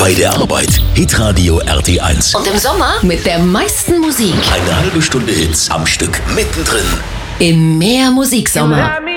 Bei der Arbeit, Hitradio RT1. Und im Sommer mit der meisten Musik. Eine halbe Stunde Hits am Stück, mittendrin. Im Mehr Musiksommer.